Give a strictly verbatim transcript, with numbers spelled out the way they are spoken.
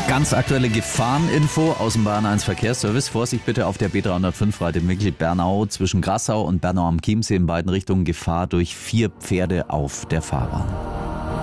Ganz aktuelle Gefahreninfo aus dem Bayern eins Verkehrsservice. Vorsicht bitte auf der B dreihundertfünf Rademickel Bernau zwischen Grassau und Bernau am Chiemsee in beiden Richtungen. Gefahr durch vier Pferde auf der Fahrbahn.